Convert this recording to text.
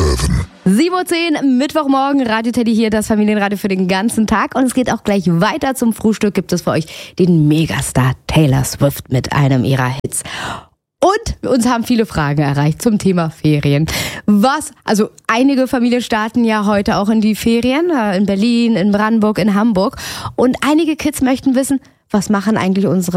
7:10 Uhr, Mittwochmorgen, Radio Teddy hier, das Familienradio für den ganzen Tag. Und es geht auch gleich weiter. Zum Frühstück gibt es für euch den Megastar Taylor Swift mit einem ihrer Hits. Und uns haben viele Fragen erreicht zum Thema Ferien. Einige Familien starten ja heute auch in die Ferien, in Berlin, in Brandenburg, in Hamburg. Und einige Kids möchten wissen, was machen eigentlich unsere